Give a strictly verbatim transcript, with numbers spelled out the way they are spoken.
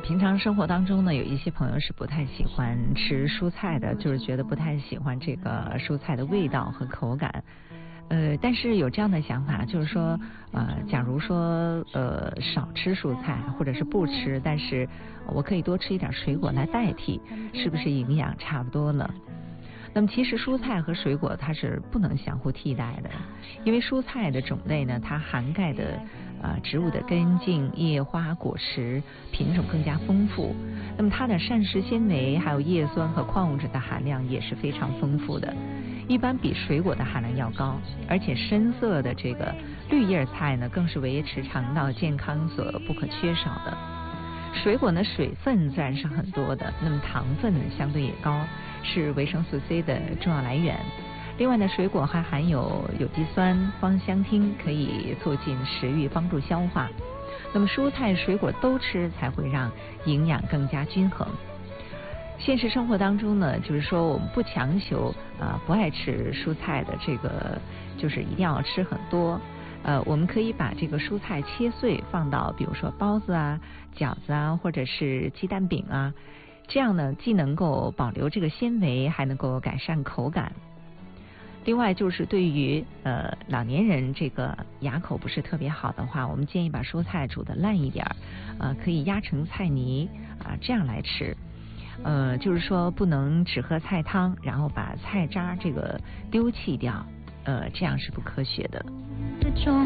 平常生活当中呢，有一些朋友是不太喜欢吃蔬菜的，就是觉得不太喜欢这个蔬菜的味道和口感。呃，但是有这样的想法，就是说，呃，假如说呃少吃蔬菜或者是不吃，但是我可以多吃一点水果来代替，是不是营养差不多呢？那么其实蔬菜和水果它是不能相互替代的，因为蔬菜的种类呢，它涵盖的呃植物的根茎、叶花、果实品种更加丰富，那么它的膳食纤维还有叶酸和矿物质的含量也是非常丰富的，一般比水果的含量要高，而且深色的这个绿叶菜呢，更是维持肠道健康所不可缺少的。水果呢，水分自然是很多的，那么糖分相对也高，是维生素 C 的重要来源。另外呢，水果还含有有机酸、芳香烃，可以促进食欲，帮助消化。那么蔬菜水果都吃，才会让营养更加均衡。现实生活当中呢，就是说我们不强求啊、呃、不爱吃蔬菜的这个，就是一定要吃很多。呃，我们可以把这个蔬菜切碎，放到比如说包子啊、饺子啊，或者是鸡蛋饼啊，这样呢，既能够保留这个纤维，还能够改善口感。另外就是对于呃老年人这个牙口不是特别好的话，我们建议把蔬菜煮得烂一点，呃，可以压成菜泥啊、呃，这样来吃。呃，就是说不能只喝菜汤，然后把菜渣这个丢弃掉，呃，这样是不科学的。